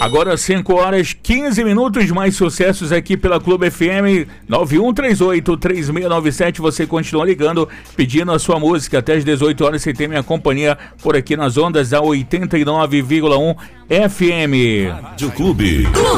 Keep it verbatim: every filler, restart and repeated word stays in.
Agora cinco horas, quinze minutos, mais sucessos aqui pela Clube F M nove um três oito, três seis nove sete. Você continua ligando, pedindo a sua música. Até às dezoito horas você tem minha companhia por aqui nas ondas da oitenta e nove vírgula um F M. Rádio Clube.